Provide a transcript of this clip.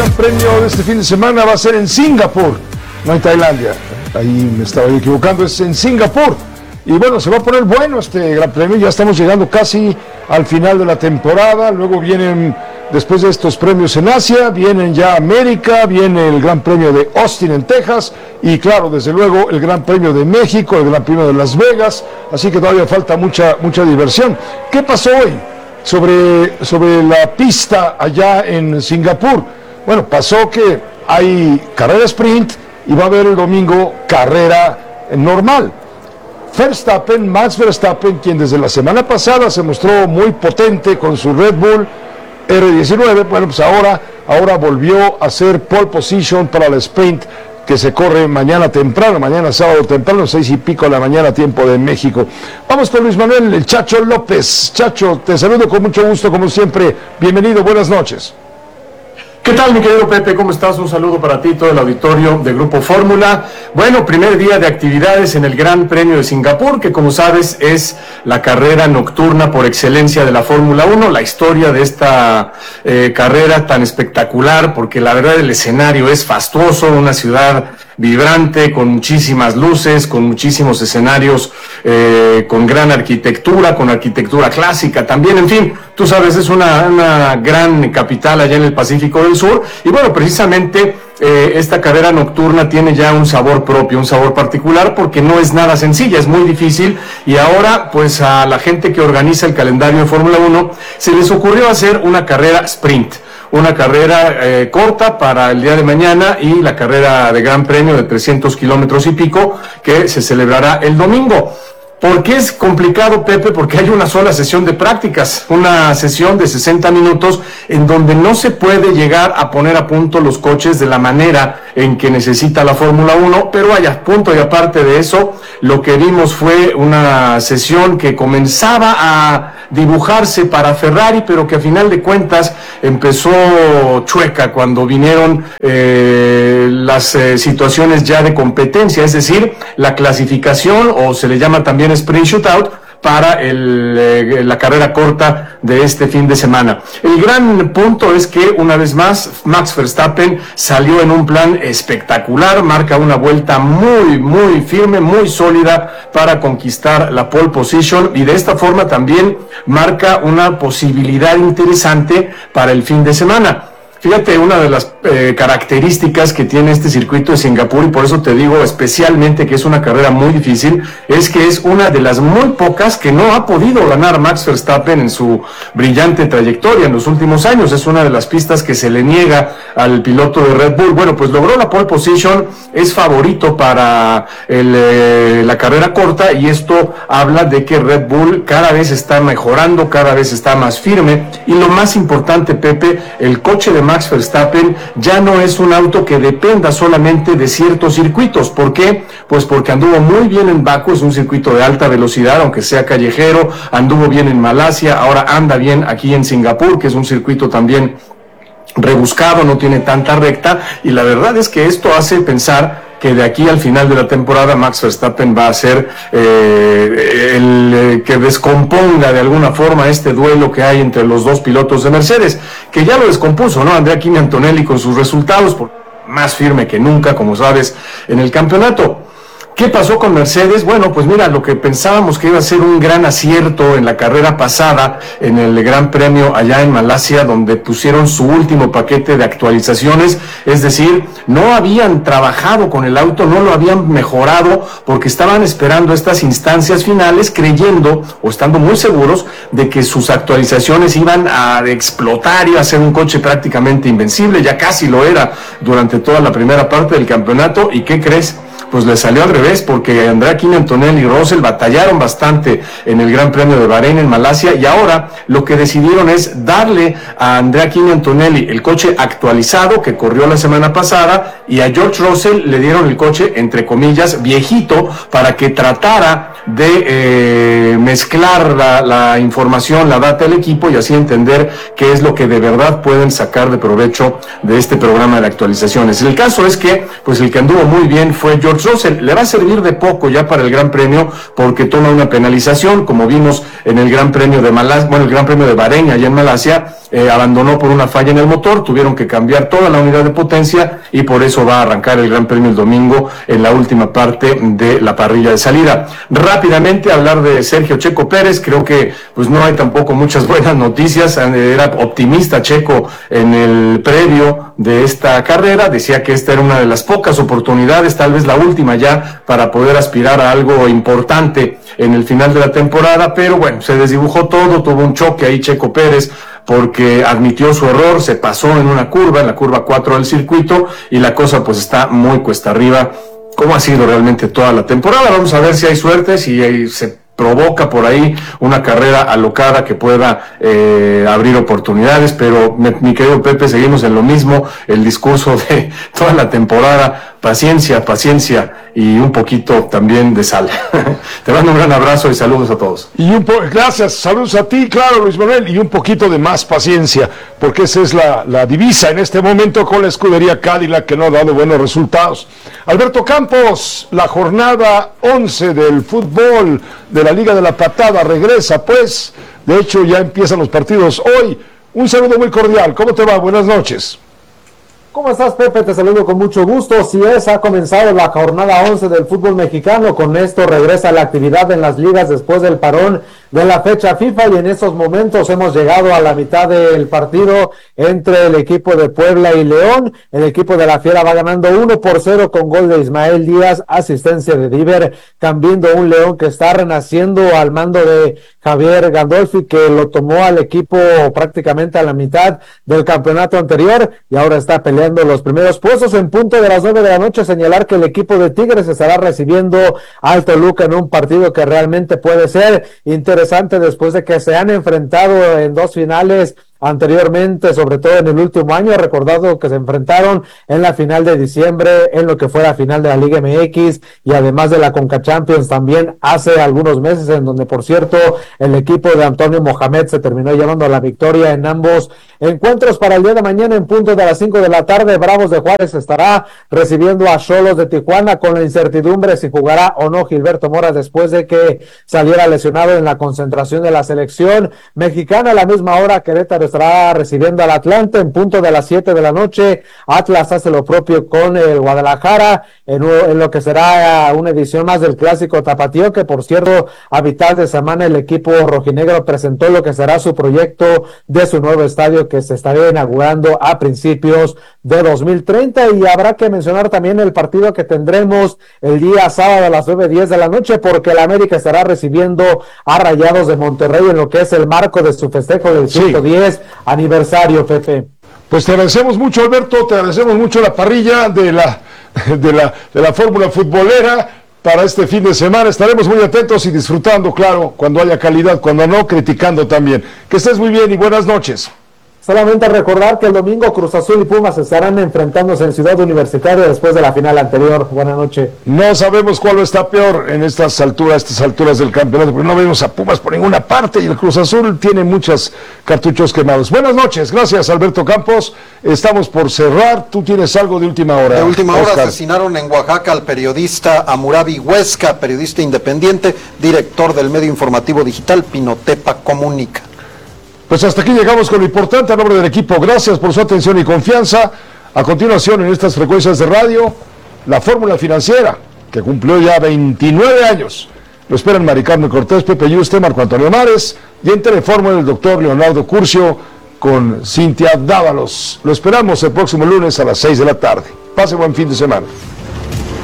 Gran Premio de este fin de semana va a ser en Singapur, no en Tailandia. Ahí me estaba equivocando, es en Singapur. Y bueno, se va a poner bueno este Gran Premio, ya estamos llegando casi al final de la temporada, luego vienen, después de estos premios en Asia, vienen ya América, viene el Gran Premio de Austin en Texas, y claro, desde luego el Gran Premio de México, el Gran Premio de Las Vegas, así que todavía falta mucha diversión. ¿Qué pasó hoy sobre la pista allá en Singapur? Bueno, pasó que hay carrera sprint y va a haber el domingo carrera normal. Max Verstappen, quien desde la semana pasada se mostró muy potente con su Red Bull R19, bueno, pues ahora volvió a hacer pole position para la sprint que se corre mañana sábado temprano, 6:00 de la mañana, tiempo de México. Vamos con Luis Manuel, el Chacho López. Chacho, te saludo con mucho gusto, como siempre. Bienvenido, buenas noches. ¿Qué tal, mi querido Pepe? ¿Cómo estás? Un saludo para ti, todo el auditorio de Grupo Fórmula. Bueno, primer día de actividades en el Gran Premio de Singapur, que como sabes es la carrera nocturna por excelencia de la Fórmula 1, la historia de esta carrera tan espectacular, porque la verdad el escenario es fastuoso, una ciudad vibrante, con muchísimas luces, con muchísimos escenarios, con gran arquitectura, con arquitectura clásica también, en fin, tú sabes, es una gran capital allá en el Pacífico del Sur, y bueno, precisamente esta carrera nocturna tiene ya un sabor propio, un sabor particular, porque no es nada sencilla, es muy difícil, y ahora pues a la gente que organiza el calendario de Fórmula 1 se les ocurrió hacer una carrera sprint, una carrera corta para el día de mañana, y la carrera de Gran Premio de 300 kilómetros y pico que se celebrará el domingo. ¿Por qué es complicado, Pepe? Porque hay una sola sesión de prácticas, una sesión de 60 minutos en donde no se puede llegar a poner a punto los coches de la manera en que necesita la Fórmula 1, pero vaya, punto y aparte de eso, lo que vimos fue una sesión que comenzaba a dibujarse para Ferrari, pero que a final de cuentas empezó chueca cuando vinieron las situaciones ya de competencia, es decir, la clasificación, o se le llama también sprint shootout, para la carrera corta de este fin de semana. El gran punto es que una vez más Max Verstappen salió en un plan espectacular, marca una vuelta muy firme, muy sólida para conquistar la pole position, y de esta forma también marca una posibilidad interesante para el fin de semana. Fíjate, una de las características que tiene este circuito de Singapur, y por eso te digo especialmente que es una carrera muy difícil, es que es una de las muy pocas que no ha podido ganar Max Verstappen en su brillante trayectoria en los últimos años. Es una de las pistas que se le niega al piloto de Red Bull. Bueno, pues logró la pole position, es favorito para la carrera corta, y esto habla de que Red Bull cada vez está mejorando, cada vez está más firme, y lo más importante, Pepe, el coche de Max Verstappen ya no es un auto que dependa solamente de ciertos circuitos. ¿Por qué? Pues porque anduvo muy bien en Bakú, es un circuito de alta velocidad, aunque sea callejero, anduvo bien en Malasia, ahora anda bien aquí en Singapur, que es un circuito también rebuscado, no tiene tanta recta, y la verdad es que esto hace pensar que de aquí al final de la temporada Max Verstappen va a ser el que descomponga de alguna forma este duelo que hay entre los dos pilotos de Mercedes, que ya lo descompuso, ¿no? Andrea Kimi Antonelli con sus resultados, más firme que nunca, como sabes, en el campeonato. ¿Qué pasó con Mercedes? Bueno, pues mira, lo que pensábamos que iba a ser un gran acierto en la carrera pasada, en el Gran Premio allá en Malasia, donde pusieron su último paquete de actualizaciones, es decir, no habían trabajado con el auto, no lo habían mejorado, porque estaban esperando estas instancias finales, creyendo o estando muy seguros de que sus actualizaciones iban a explotar, iba a ser un coche prácticamente invencible, ya casi lo era durante toda la primera parte del campeonato. ¿Y qué crees? Pues le salió al revés, porque Andrea Kimi Antonelli y Russell batallaron bastante en el Gran Premio de Bahrein en Malasia, y ahora lo que decidieron es darle a Andrea Kimi Antonelli el coche actualizado que corrió la semana pasada, y a George Russell le dieron el coche, entre comillas, viejito, para que tratara de mezclar la información, la data del equipo, y así entender qué es lo que de verdad pueden sacar de provecho de este programa de actualizaciones. El caso es que pues el que anduvo muy bien fue George Russell le va a servir de poco ya para el Gran Premio porque toma una penalización, como vimos en el Gran Premio de Malasia, el Gran Premio de Bahrein allá en Malasia, abandonó por una falla en el motor, tuvieron que cambiar toda la unidad de potencia y por eso va a arrancar el Gran Premio el domingo en la última parte de la parrilla de salida. Rápidamente hablar de Sergio Checo Pérez, creo que pues no hay tampoco muchas buenas noticias, era optimista Checo en el previo de esta carrera, decía que esta era una de las pocas oportunidades, tal vez la última ya, para poder aspirar a algo importante en el final de la temporada, pero bueno, se desdibujó todo, tuvo un choque ahí Checo Pérez, porque admitió su error, se pasó en una curva, en la curva 4 del circuito, y la cosa pues está muy cuesta arriba, como ha sido realmente toda la temporada. Vamos a ver si hay suerte, si se provoca por ahí una carrera alocada que pueda abrir oportunidades, pero mi querido Pepe, seguimos en lo mismo, el discurso de toda la temporada, paciencia y un poquito también de sal. Te mando un gran abrazo y saludos a todos. Gracias, saludos a ti, claro, Luis Manuel, y un poquito de más paciencia, porque esa es la divisa en este momento con la escudería Cadillac, que no ha dado buenos resultados. Alberto Campos, la jornada 11 del fútbol de la Liga de la Patada regresa, pues, de hecho ya empiezan los partidos hoy. Un saludo muy cordial, ¿cómo te va? Buenas noches. ¿Cómo estás, Pepe? Te saludo con mucho gusto. Sí ha comenzado la jornada 11 del fútbol mexicano. Con esto regresa la actividad en las ligas después del parón de la fecha FIFA, y en estos momentos hemos llegado a la mitad del partido entre el equipo de Puebla y León. El equipo de la Fiera va ganando 1-0 con gol de Ismael Díaz, asistencia de Diver, cambiando un León que está renaciendo al mando de Javier Gandolfi, que lo tomó al equipo prácticamente a la mitad del campeonato anterior y ahora está peleando los primeros puestos. En punto de las 9 de la noche, señalar que el equipo de Tigres estará recibiendo al Toluca en un partido que realmente puede ser interesante después de que se han enfrentado en dos finales anteriormente, sobre todo en el último año. Recordado que se enfrentaron en la final de diciembre, en lo que fue la final de la Liga MX y además de la Conca Champions también hace algunos meses, en donde por cierto el equipo de Antonio Mohamed se terminó llevando la victoria en ambos encuentros. Para el día de mañana en punto de las 5 de la tarde, Bravos de Juárez estará recibiendo a Xolos de Tijuana, con la incertidumbre si jugará o no Gilberto Mora después de que saliera lesionado en la concentración de la selección mexicana. A la misma hora Querétaro estará recibiendo al Atlante en punto de las 7 de la noche. Atlas hace lo propio con el Guadalajara en lo que será una edición más del Clásico Tapatío, que por cierto a mitad de semana el equipo rojinegro presentó lo que será su proyecto de su nuevo estadio, que se estará inaugurando a principios de 2030. Y habrá que mencionar también el partido que tendremos el día sábado a las 9:10 de la noche, porque el América estará recibiendo a Rayados de Monterrey en lo que es el marco de su festejo del 110 aniversario, Pepe. Pues te agradecemos mucho, Alberto, te agradecemos mucho la parrilla de la fórmula futbolera para este fin de semana. Estaremos muy atentos y disfrutando, claro, cuando haya calidad, cuando no, criticando también. Que estés muy bien y buenas noches. Solamente recordar que el domingo Cruz Azul y Pumas estarán enfrentándose en Ciudad Universitaria después de la final anterior. Buenas noches. No sabemos cuál está peor en estas alturas del campeonato, porque no vemos a Pumas por ninguna parte y el Cruz Azul tiene muchos cartuchos quemados. Buenas noches, gracias Alberto Campos. Estamos por cerrar. Tú tienes algo de última hora. De última hora, Oscar. asesinaron en Oaxaca al periodista Amurabi Huesca, periodista independiente, director del medio informativo digital Pinotepa Comunica. Pues hasta aquí llegamos con lo importante a nombre del equipo. Gracias por su atención y confianza. A continuación, en estas frecuencias de radio, la fórmula financiera, que cumplió ya 29 años. Lo esperan Mari Carmen Cortés, Pepe Yuste, Marco Antonio Mares, y en Telefórmula el doctor Leonardo Curcio con Cintia Dávalos. Lo esperamos el próximo lunes a las 6 de la tarde. Pase buen fin de semana.